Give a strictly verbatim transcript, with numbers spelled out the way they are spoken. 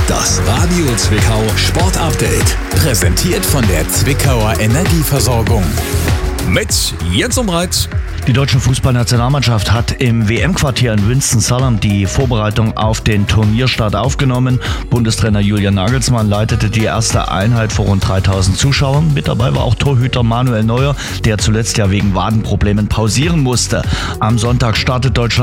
Das Radio Zwickau Sport Update. Präsentiert von der Zwickauer Energieversorgung. Mit Jens Umbreit. Die deutsche Fußballnationalmannschaft hat im W M-Quartier in Winston-Salem die Vorbereitung auf den Turnierstart aufgenommen. Bundestrainer Julian Nagelsmann leitete die erste Einheit vor rund dreitausend Zuschauern. Mit dabei war auch Torhüter Manuel Neuer, der zuletzt ja wegen Wadenproblemen pausieren musste. Am Sonntag startet Deutschland